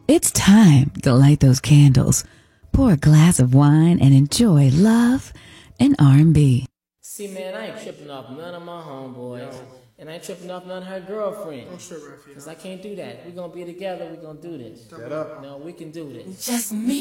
It's time to light those candles, pour a glass of wine, and enjoy love and R&B. See, man, I ain't tripping off none of my homeboys. And I ain't tripping off none of her girlfriends. Because I can't do that. We're going to be together. We're going to do this. Shut up. No, we can do this. Just me.